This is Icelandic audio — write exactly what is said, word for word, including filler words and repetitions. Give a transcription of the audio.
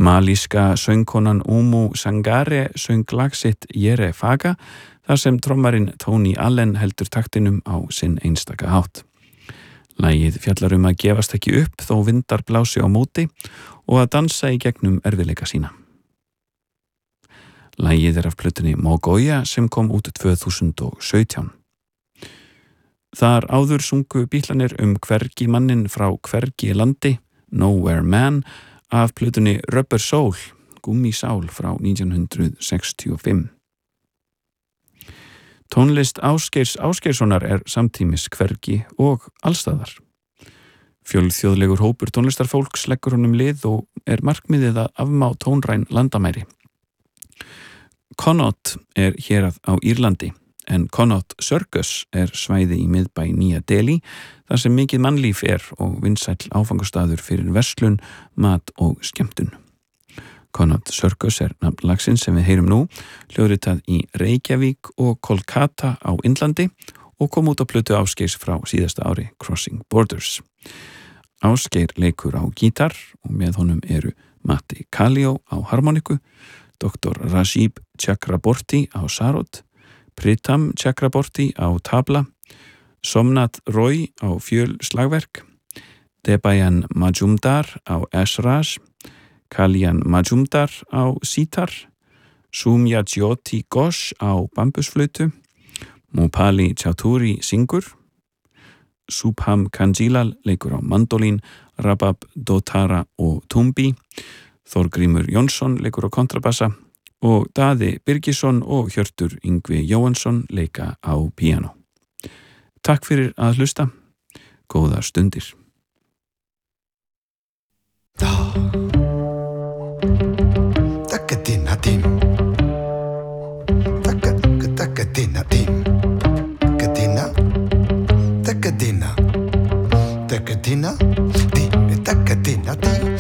Malíska söngkonan Umu Sangare söng lag sitt Yere Faga þar sem trommarinn Tony Allen heldur taktinum á sinn einstaka hátt. Lagið fjallar um að gefast ekki upp þó vindar blási á móti og að dansa í gegnum erfiðleika sína. Lagið er af plötunni Mogoya sem kom út tvö þúsund og sautján. Þar áður sungu Bítlarnir um hvergi mannin frá hvergi landi, Nowhere Man, af plötunni Rubber Soul, Gúmmísál frá nítján hundrað sextíu og fimm. Tónlist Ásgeirs Ásgeirssonar er samtímis hvergi og allstaðar. Fjölþjóðlegur hópur tónlistarfólks leggur honum lið og er markmiðið að afmá tónræn landamæri. Connaught er hérað á Írlandi, en Connaught Circus er svæði í miðbæ Nýja Delí, þar sem mikið mannlíf er og vinsæll áfangastaður fyrir verslun, mat og skemmtun. Connaught Circus er nafn lagsins sem við heyrum nú, hljóðritað í Reykjavík og Kolkata á Indlandi og kom út á plötu Ásgeirs frá síðasta ári, Crossing Borders. Ásgeir leikur á gítar og með honum eru Matti Kallio á harmoniku, doktor Rajib Chakraborty á sarod, Pritam Chakraborty á tabla, Somnath Roy á fjöl slagverk, Debayan Majumdar á esraj, Kalyan Majumdar á sítar, Soumya Jyoti Ghosh á bambusflautu, Mupali Chaudhuri syngur, Subham Kanjilal leikur á mandolín, Rabab Dotara og tumbi, Þorgrímur Jónsson leikur á kontrabassa og Daði Birgisson og Hjörtur Yngvi Jóhansson leika á píanó. Takk fyrir að hlusta. Góðar stundir. Takatinatim. Takatinatim. Takatina. Takatina. Takatina. Takatina.